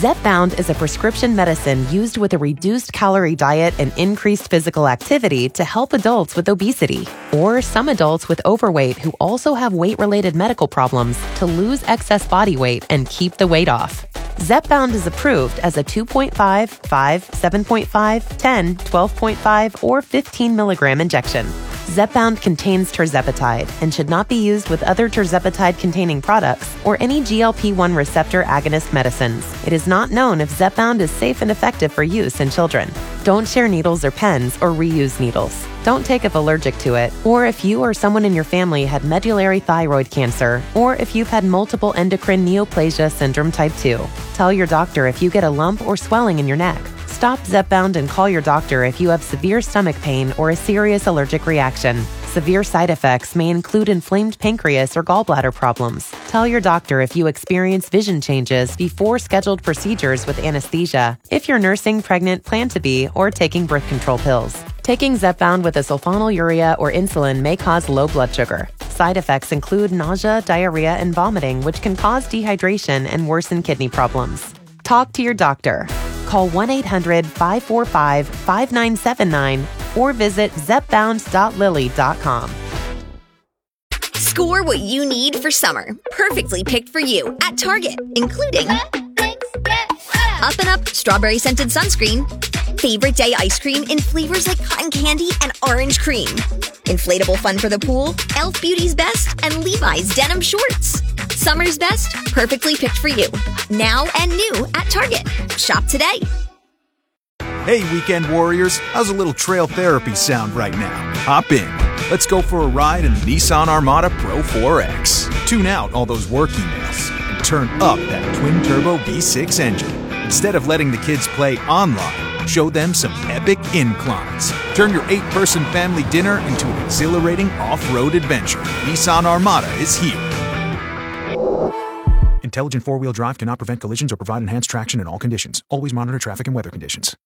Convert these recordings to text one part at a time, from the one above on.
Zepbound is a prescription medicine used with a reduced calorie diet and increased physical activity to help adults with obesity, or some adults with overweight who also have weight-related medical problems to lose excess body weight and keep the weight off. Zepbound is approved as a 2.5, 5, 7.5, 10, 12.5, or 15 milligram injection. Zepbound contains tirzepatide and should not be used with other tirzepatide-containing products or any GLP-1 receptor agonist medicines. It is not known if Zepbound is safe and effective for use in children. Don't share needles or pens or reuse needles. Don't take if allergic to it, or if you or someone in your family had medullary thyroid cancer, or if you've had multiple endocrine neoplasia syndrome type 2. Tell your doctor if you get a lump or swelling in your neck. Stop Zepbound and call your doctor if you have severe stomach pain or a serious allergic reaction. Severe side effects may include inflamed pancreas or gallbladder problems. Tell your doctor if you experience vision changes before scheduled procedures with anesthesia, if you're nursing, pregnant, plan to be, or taking birth control pills. Taking Zepbound with a sulfonylurea or insulin may cause low blood sugar. Side effects include nausea, diarrhea, and vomiting, which can cause dehydration and worsen kidney problems. Talk to your doctor. Call 1-800-545-5979 or visit zepbound.lily.com. Score what you need for summer, perfectly picked for you at Target, including Up and Up strawberry scented sunscreen, favorite day ice cream in flavors like cotton candy and orange cream, inflatable fun for the pool, Elf Beauty's Best, and Levi's denim shorts. Summer's best, perfectly picked for you. Now and new at Target. Shop today. Hey, weekend warriors, how's a little trail therapy sound right now? Hop in. Let's go for a ride in the Nissan Armada Pro 4X. Tune out all those work emails and turn up that twin-turbo V6 engine. Instead of letting the kids play online, show them some epic inclines. Turn your 8-person family dinner into an exhilarating off-road adventure. Nissan Armada is here. Intelligent four-wheel drive cannot prevent collisions or provide enhanced traction in all conditions. Always monitor traffic and weather conditions.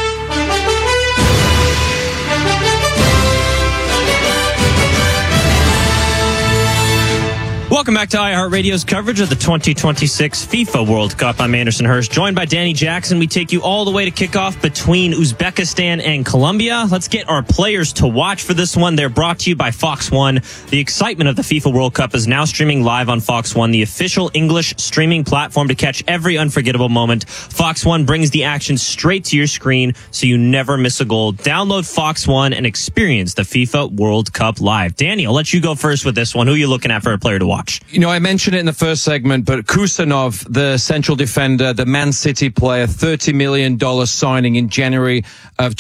Welcome back to iHeartRadio's coverage of the 2026 FIFA World Cup. I'm Anderson Hurst, joined by Danny Jackson. We take you all the way to kickoff between Uzbekistan and Colombia. Let's get our players to watch for this one. They're brought to you by Fox One. The excitement of the FIFA World Cup is now streaming live on Fox One, the official English streaming platform to catch every unforgettable moment. Fox One brings the action straight to your screen so you never miss a goal. Download Fox One and experience the FIFA World Cup live. Danny, I'll let you go first with this one. Who are you looking at for a player to watch? You know, I mentioned it in the first segment, but Kusanov, the central defender, the Man City player, $30 million signing in January of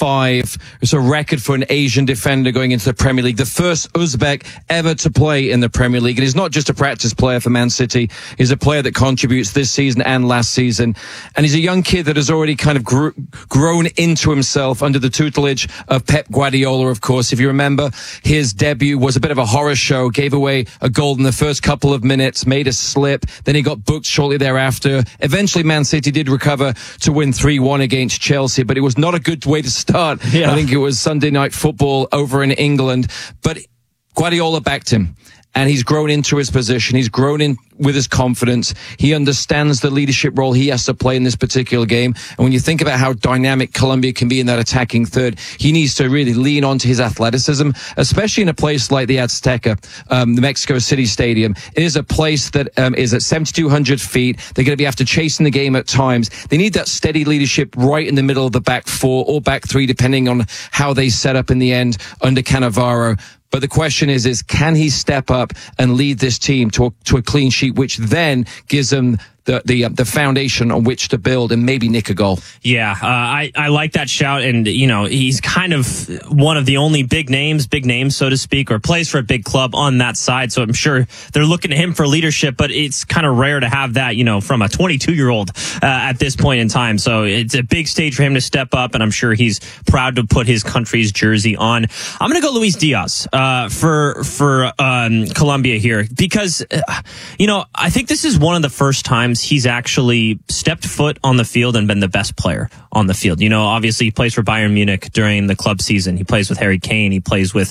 25. It's a record for an Asian defender going into the Premier League. The first Uzbek ever to play in the Premier League. And he's not just a practice player for Man City. He's a player that contributes this season and last season. And he's a young kid that has already kind of grown into himself under the tutelage of Pep Guardiola, of course. If you remember, his debut was a bit of a horror show, gave away a goal in the first couple of minutes, made a slip, then he got booked shortly thereafter. Eventually, Man City did recover to win 3-1 against Chelsea, but it was not a good way to start. Yeah. I think it was Sunday Night Football over in England, but Guardiola backed him. And he's grown into his position. He's grown in with his confidence. He understands the leadership role he has to play in this particular game. And when you think about how dynamic Colombia can be in that attacking third, he needs to really lean onto his athleticism, especially in a place like the Azteca, the Mexico City Stadium. It is a place that is at 7,200 feet. They're going to be after chasing the game at times. They need that steady leadership right in the middle of the back four or back three, depending on how they set up in the end under Cannavaro. But the question is can he step up and lead this team to a clean sheet, which then gives them the foundation on which to build and maybe nick a goal. Yeah, I like that shout, and you know he's kind of one of the only big names, so to speak, or plays for a big club on that side. So I'm sure they're looking to him for leadership, but it's kind of rare to have that, you know, from a 22-year-old at this point in time. So it's a big stage for him to step up, and I'm sure he's proud to put his country's jersey on. I'm going to go Luis Diaz for Colombia here because you know I think this is one of the first times times he's actually stepped foot on the field and been the best player on the field. You know, obviously he plays for Bayern Munich during the club season. He plays with Harry Kane. He plays with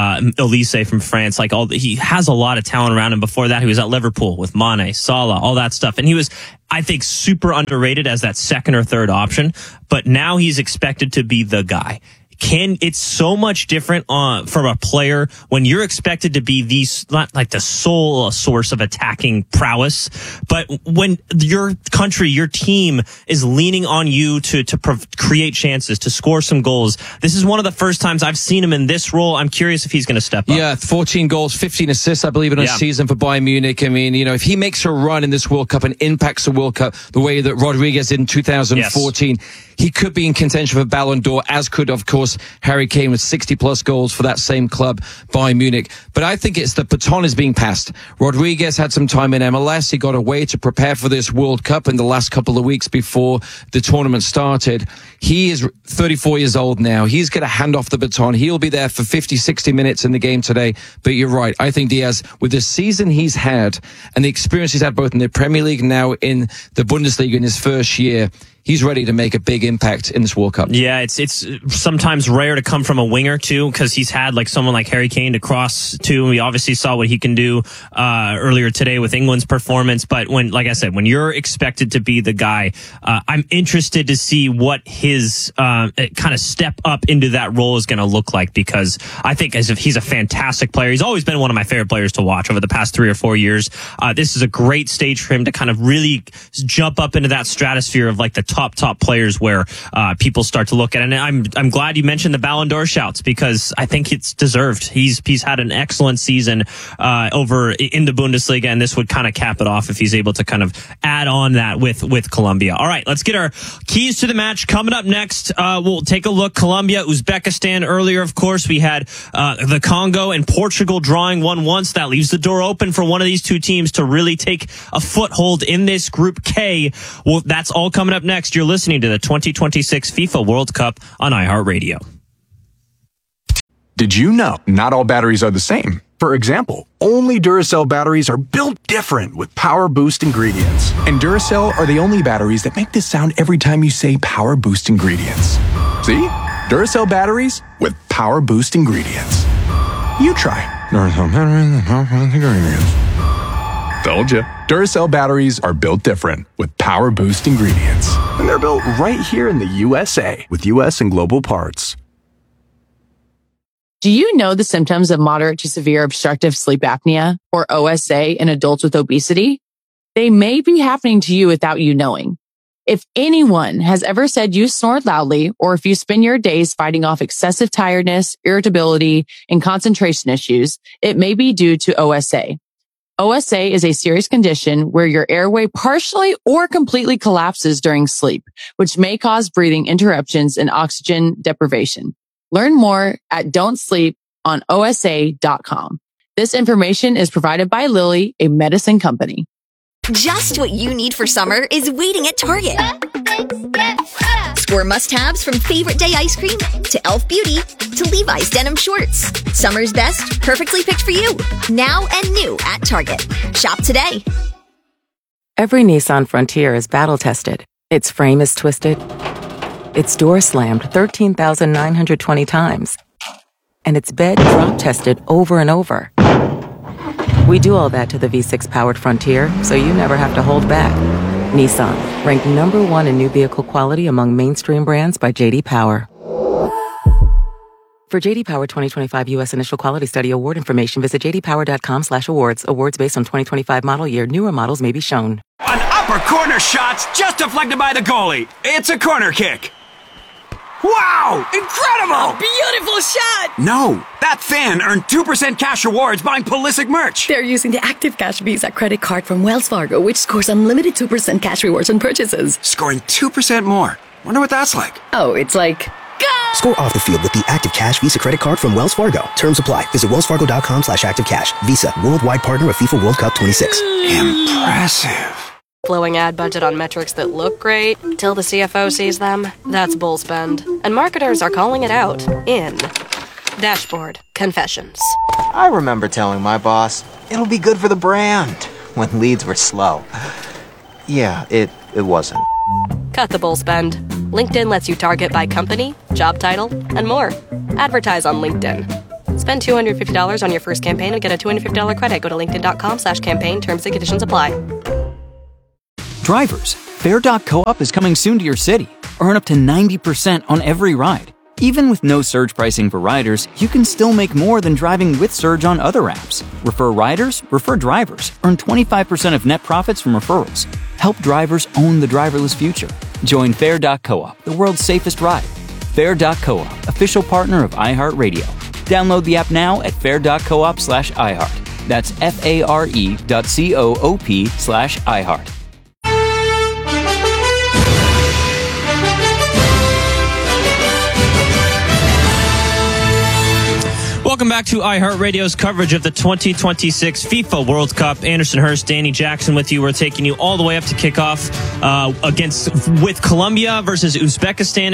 Elise from France. He has a lot of talent around him. Before that, he was at Liverpool with Mane, Salah, all that stuff. And he was, I think, super underrated as that second or third option. But now he's expected to be the guy. It's so much different from a player when you're expected to be not like the sole source of attacking prowess, but when your country, your team is leaning on you to create chances, to score some goals. This is one of the first times I've seen him in this role. I'm curious if he's going to step up. Yeah, 14 goals, 15 assists, I believe, in a season for Bayern Munich. I mean, you know, if he makes a run in this World Cup and impacts the World Cup the way that Rodriguez did in 2014, he could be in contention for Ballon d'Or, as could, of course, Harry Kane with 60-plus goals for that same club, Bayern Munich. But I think it's the baton is being passed. Rodriguez had some time in MLS. He got away to prepare for this World Cup in the last couple of weeks before the tournament started. He is 34 years old now. He's going to hand off the baton. He'll be there for 50, 60 minutes in the game today. But you're right. I think Diaz, with the season he's had and the experience he's had both in the Premier League and now in the Bundesliga in his first year, he's ready to make a big impact in this World Cup. Yeah, it's sometimes rare to come from a winger too, because he's had like someone like Harry Kane to cross to. We obviously saw what he can do earlier today with England's performance. But when, like I said, when you're expected to be the guy, I'm interested to see what his kind of step up into that role is going to look like, because I think as if he's a fantastic player. He's always been one of my favorite players to watch over the past 3 or 4 years. This is a great stage for him to kind of really jump up into that stratosphere of like the top players where people start to look at it. And I'm glad you mentioned the Ballon d'Or shouts, because I think it's deserved. He's had an excellent season over in the Bundesliga, and this would kind of cap it off if he's able to kind of add on that with Colombia. All right, let's get our keys to the match coming up next. We'll take a look. Colombia, Uzbekistan. Earlier, of course, we had the Congo and Portugal drawing 1-1. So that leaves the door open for one of these two teams to really take a foothold in this Group K. Well, that's all coming up next. You're listening to the 2026 FIFA World Cup on iHeartRadio. Did you know not all batteries are the same? For example, only Duracell batteries are built different with Power Boost ingredients. And Duracell are the only batteries that make this sound every time you say Power Boost ingredients. See? Duracell batteries with Power Boost ingredients. You try. Duracell batteries with Power Boost ingredients. Told ya. Duracell batteries are built different with Power Boost ingredients. And they're built right here in the USA with US and global parts. Do you know the symptoms of moderate to severe obstructive sleep apnea, or OSA, in adults with obesity? They may be happening to you without you knowing. If anyone has ever said you snore loudly, or if you spend your days fighting off excessive tiredness, irritability, and concentration issues, it may be due to OSA. OSA is a serious condition where your airway partially or completely collapses during sleep, which may cause breathing interruptions and oxygen deprivation. Learn more at don'tsleeponosa.com. This information is provided by Lilly, a medicine company. Just what you need for summer is waiting at Target. Score must-haves from favorite day ice cream to Elf Beauty to Levi's denim shorts. Summer's best, perfectly picked for you. Now and new at Target. Shop today. Every Nissan Frontier is battle-tested. Its frame is twisted. Its door slammed 13,920 times. And its bed drop-tested over and over. We do all that to the V6-powered Frontier, so you never have to hold back. Nissan, ranked #1 in new vehicle quality among mainstream brands by J.D. Power. For J.D. Power 2025 U.S. Initial Quality Study award information, visit jdpower.com/awards. Awards based on 2025 model year. Newer models may be shown. An upper corner shot's just deflected by the goalie. It's a corner kick. Wow! Incredible! A beautiful shot! No, that fan earned 2% cash rewards buying Pulisic merch. They're using the Active Cash Visa credit card from Wells Fargo, which scores unlimited 2% cash rewards on purchases. Scoring 2% more. Wonder what that's like. Oh, it's like... Go! Score off the field with the Active Cash Visa credit card from Wells Fargo. Terms apply. Visit wellsfargo.com/activecash. Visa, worldwide partner of FIFA World Cup 26. Impressive. Flowing ad budget on metrics that look great till the CFO sees them. That's bull spend. And marketers are calling it out in Dashboard Confessions. I remember telling my boss, it'll be good for the brand, when leads were slow. Yeah, it wasn't. Cut the bull spend. LinkedIn lets you target by company, job title, and more. Advertise on LinkedIn. Spend $250 on your first campaign and get a $250 credit. Go to linkedin.com/campaign. Terms and conditions apply. Drivers, Fare.coop is coming soon to your city. Earn up to 90% on every ride. Even with no surge pricing for riders, you can still make more than driving with surge on other apps. Refer riders, refer drivers. Earn 25% of net profits from referrals. Help drivers own the driverless future. Join Fare.coop, the world's safest ride. Fare.coop, official partner of iHeartRadio. Download the app now at fare.coop/iHeart. That's FARE.coop/iHeart. Welcome back to iHeartRadio's coverage of the 2026 FIFA World Cup. Anderson Hurst, Danny Jackson with you. We're taking you all the way up to kickoff with Colombia versus Uzbekistan,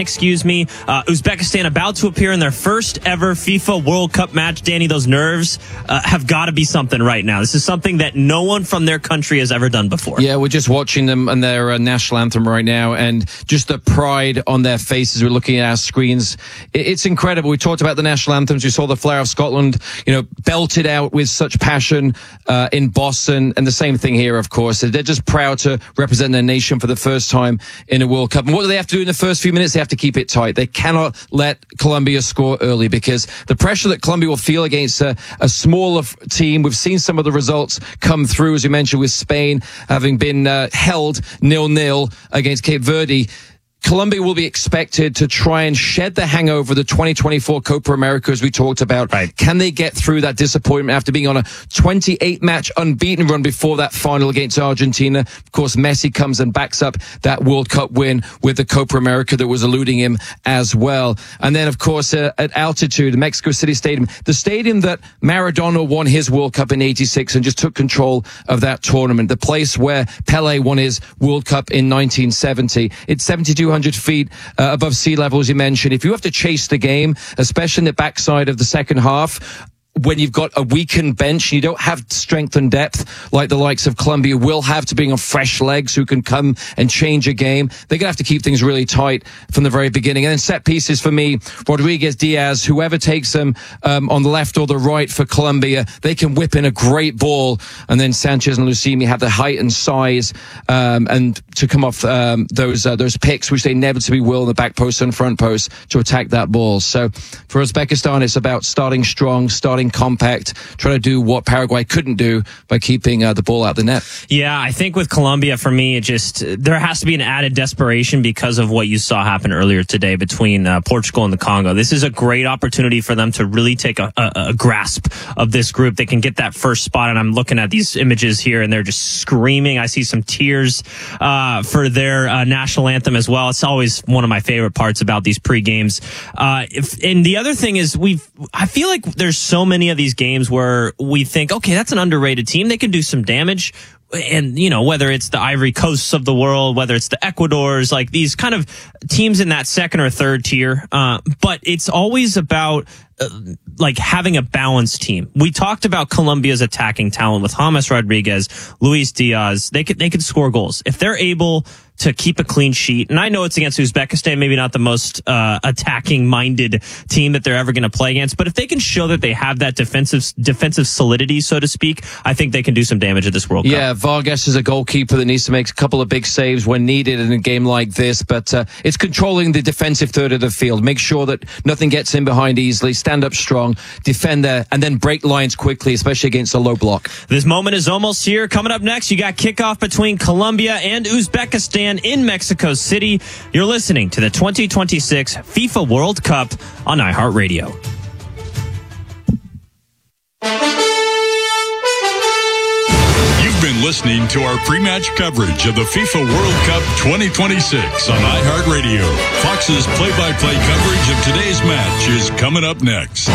Uzbekistan about to appear in their first ever FIFA World Cup match. Danny, those nerves have got to be something right now. This is something that no one from their country has ever done before. Yeah, we're just watching them and their national anthem right now, and just the pride on their faces. We're looking at our screens. It's incredible. We talked about the national anthems. We saw the Flower of Scotland, belted out with such passion in Boston, and the same thing here, of course. They're just proud to represent their nation for the first time in a World Cup. And what do they have to do in the first few minutes? They have to keep it tight. They cannot let Colombia score early, because the pressure that Colombia will feel against a smaller team. We've seen some of the results come through, as you mentioned, with Spain having been held 0-0 against Cape Verde. Colombia will be expected to try and shed the hangover of the 2024 Copa America, as we talked about. Right. Can they get through that disappointment after being on a 28-match unbeaten run before that final against Argentina? Of course, Messi comes and backs up that World Cup win with the Copa America that was eluding him as well. And then, of course, at altitude, Mexico City Stadium, the stadium that Maradona won his World Cup in '86 and just took control of that tournament, the place where Pelé won his World Cup in 1970. It's 7,200 feet above sea level, as you mentioned. If you have to chase the game, especially in the backside of the second half, when you've got a weakened bench, you don't have strength and depth like the likes of Colombia will have to bring on fresh legs who can come and change a game. They're going to have to keep things really tight from the very beginning. And then set pieces for me, Rodriguez, Diaz, whoever takes them on the left or the right for Colombia, they can whip in a great ball. And then Sanchez and Lucimi have the height and size and to come off those picks, which they inevitably will in the back post and front post to attack that ball. So for Uzbekistan, it's about starting strong, starting compact, trying to do what Paraguay couldn't do by keeping the ball out of the net. Yeah, I think with Colombia, for me, there has to be an added desperation because of what you saw happen earlier today between Portugal and the Congo. This is a great opportunity for them to really take a grasp of this group. They can get that first spot, and I'm looking at these images here, and they're just screaming. I see some tears for their national anthem as well. It's always one of my favorite parts about these pre-games. And the other thing is, I feel like there's so many of these games where we think, okay, that's an underrated team. They can do some damage. And, whether it's the Ivory Coasts of the world, whether it's the Ecuadors, like these kind of teams in that second or third tier. But it's always about having a balanced team. We talked about Colombia's attacking talent with James Rodriguez, Luis Diaz. They could score goals. If they're able to keep a clean sheet, and I know it's against Uzbekistan, maybe not the most attacking-minded team that they're ever going to play against, but if they can show that they have that defensive solidity, so to speak, I think they can do some damage at this World Cup. Yeah, Vargas is a goalkeeper that needs to make a couple of big saves when needed in a game like this, but it's controlling the defensive third of the field. Make sure that nothing gets in behind easily, stand up strong, defend there, and then break lines quickly, especially against a low block. This moment is almost here. Coming up next, you got kickoff between Colombia and Uzbekistan in Mexico City. You're listening to the 2026 FIFA World Cup on iHeartRadio. You've been listening to our pre-match coverage of the FIFA World Cup 2026 on iHeartRadio. Fox's play-by-play coverage of today's match is coming up next.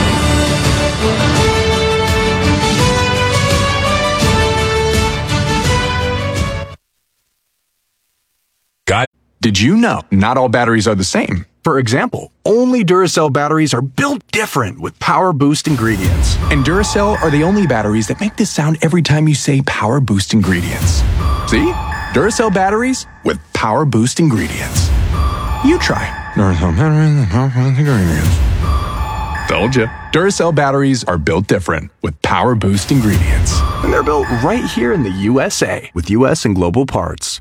Did you know not all batteries are the same? For example, only Duracell batteries are built different with Power Boost ingredients. And Duracell are the only batteries that make this sound every time you say Power Boost ingredients. See? Duracell batteries with power boost ingredients. You try Duracell batteries with power boost ingredients. Told ya. Duracell batteries are built different with power boost ingredients. And they're built right here in the USA with US and global parts.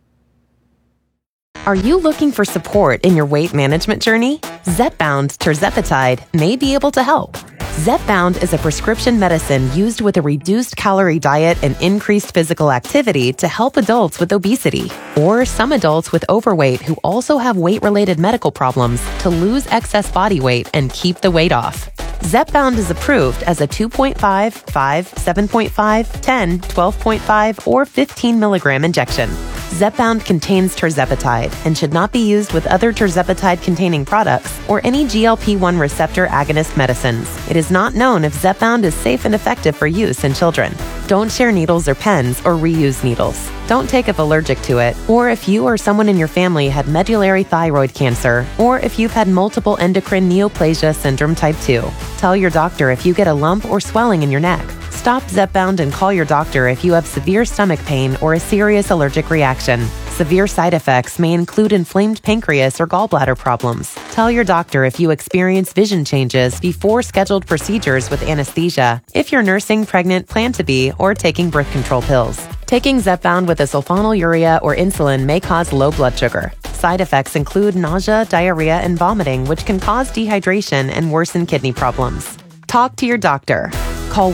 Are you looking for support in your weight management journey? Zepbound tirzepatide may be able to help. Zepbound is a prescription medicine used with a reduced calorie diet and increased physical activity to help adults with obesity or some adults with overweight who also have weight-related medical problems to lose excess body weight and keep the weight off. Zepbound is approved as a 2.5, 5, 7.5, 10, 12.5, or 15 milligram injection. Zepbound contains tirzepatide and should not be used with other tirzepatide-containing products or any GLP-1 receptor agonist medicines. It is not known if Zepbound is safe and effective for use in children. Don't share needles or pens or reuse needles. Don't take if allergic to it, or if you or someone in your family had medullary thyroid cancer, or if you've had multiple endocrine neoplasia syndrome type 2. Tell your doctor if you get a lump or swelling in your neck. Stop Zepbound and call your doctor if you have severe stomach pain or a serious allergic reaction. Severe side effects may include inflamed pancreas or gallbladder problems. Tell your doctor if you experience vision changes before scheduled procedures with anesthesia, if you're nursing, pregnant, plan to be, or taking birth control pills. Taking Zepbound with a sulfonylurea or insulin may cause low blood sugar. Side effects include nausea, diarrhea, and vomiting, which can cause dehydration and worsen kidney problems. Talk to your doctor. Call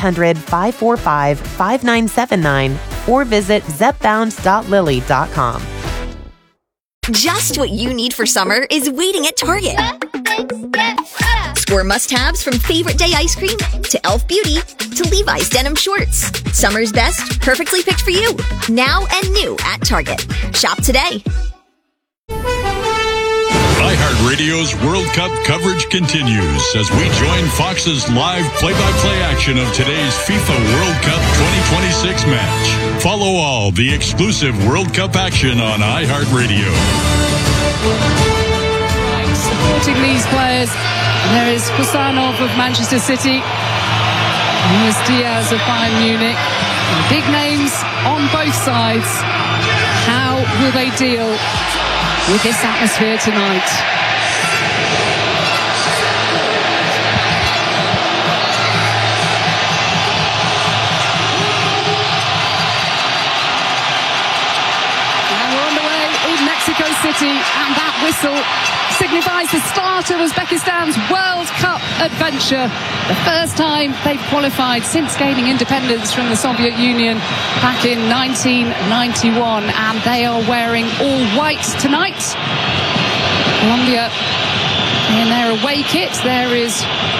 1-800-545-5979 or visit zepbound.lily.com. Just what you need for summer is waiting at Target. Score must-haves from favorite day ice cream to Elf Beauty to Levi's denim shorts. Summer's best, perfectly picked for you. Now and new at Target. Shop today. iHeartRadio's World Cup coverage continues as we join Fox's live play-by-play action of today's FIFA World Cup 2026 match. Follow all the exclusive World Cup action on iHeartRadio. Supporting these players, there is Kusanov of Manchester City, Luis Diaz of Bayern Munich, and big names on both sides. How will they deal with this atmosphere tonight? And we're on the way in Mexico City, and that whistle signifies the start of Uzbekistan's World Cup adventure. The first time they've qualified since gaining independence from the Soviet Union back in 1991, and they are wearing all white tonight. Colombia in their away kit. There is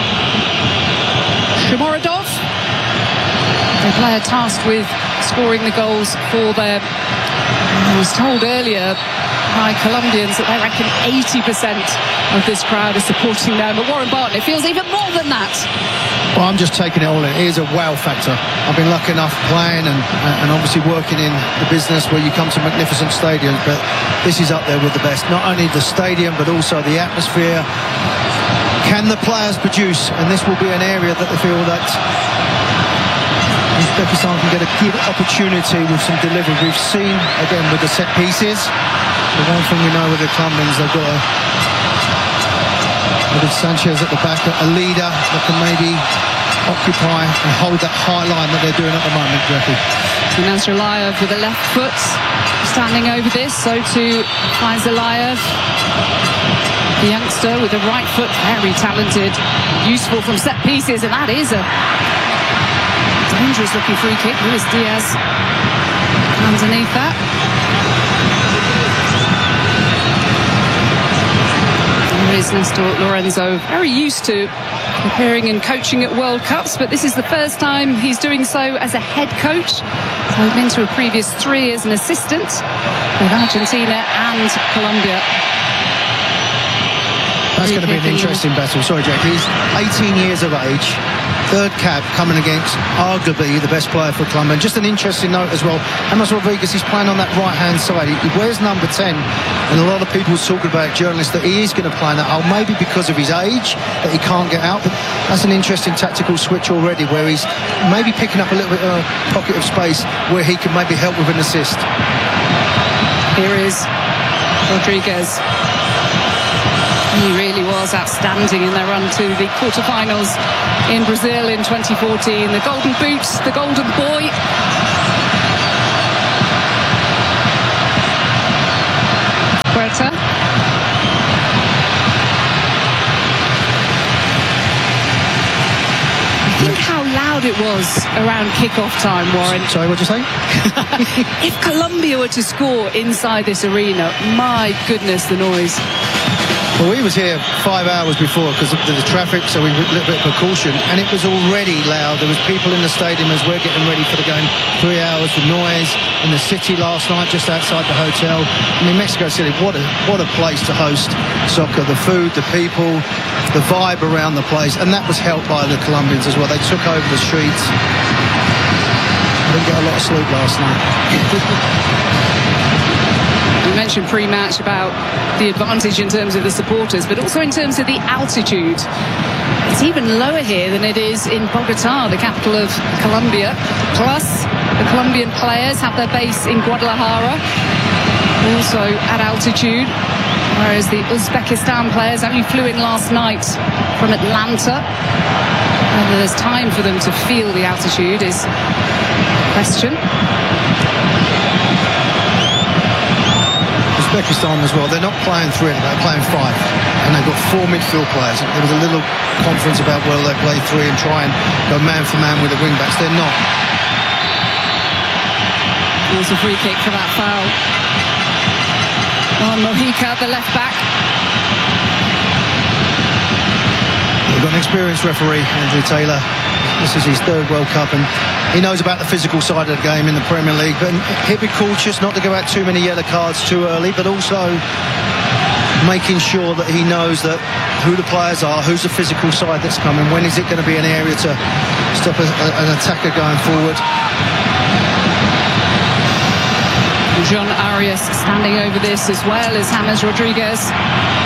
Shomorodov, the player tasked with scoring the goals for them. I was told earlier by Colombians that they reckon 80% of this crowd is supporting them, but Warren Barton, it feels even more than that. Well, I'm just taking it all in. It is a wow factor. I've been lucky enough playing and obviously working in the business where you come to magnificent stadiums, but this is up there with the best. Not only the stadium, but also the atmosphere. Can the players produce? And this will be an area that they feel that Uzbekistan can get a good opportunity with some delivery. We've seen, again, with the set pieces, the one thing we know with the Colombians, they've got with Sanchez at the back, a leader that can maybe occupy and hold that high line that they're doing at the moment, Jackie. Nazarlayev with the left foot, standing over this, so too Faizalayev, the youngster with the right foot, very talented, useful from set pieces, and that is a dangerous looking free kick. Luis Diaz underneath that. There is Nestor Lorenzo, very used to appearing and coaching at World Cups, but this is the first time he's doing so as a head coach. So he's been to a previous 3 as an assistant with Argentina and Colombia. That's going to be an interesting battle. Sorry, Jack. He's 18 years of age, third cap, coming against arguably the best player for Colombia. And just an interesting note as well, James Rodriguez is playing on that right-hand side. He wears number 10, and a lot of people talking about, journalists, that he is going to play in that. Oh, maybe because of his age, that he can't get out. But that's an interesting tactical switch already, where he's maybe picking up a little bit of a pocket of space where he can maybe help with an assist. Here is Rodriguez. He really was outstanding in their run to the quarterfinals in Brazil in 2014. The golden boot, the golden boy. Huerta. Think how loud it was around kick-off time, Warren. Sorry, what'd you say? If Colombia were to score inside this arena, my goodness, the noise. Well, we was here 5 hours before because of the traffic, so we were a little bit of precaution, and it was already loud. There was people in the stadium as we're getting ready for the game. 3 hours, the noise in the city last night, just outside the hotel. I mean, Mexico City, what a place to host soccer. The food, the people, the vibe around the place, and that was helped by the Colombians as well. They took over the streets. I didn't get a lot of sleep last night. We mentioned pre-match about the advantage in terms of the supporters, but also in terms of the altitude. It's even lower here than it is in Bogota, the capital of Colombia. Plus, the Colombian players have their base in Guadalajara, also at altitude, whereas the Uzbekistan players only flew in last night from Atlanta. Whether there's time for them to feel the altitude is a question. Uzbekistan as well, they're not playing 3, they're playing 5, and they've got 4 midfield players. There was a little conference about whether they play 3 and try and go man for man with the wing backs. They're not. There's a free kick for that foul on Mojica, the left back. We've got an experienced referee, Andrew Taylor. This is his 3rd World Cup, and he knows about the physical side of the game in the Premier League, but he'll be cautious not to go out too many yellow cards too early, but also making sure that he knows that who the players are, who's the physical side that's coming, when is it going to be an area to stop an attacker going forward. John Arias standing over this as well as James Rodriguez.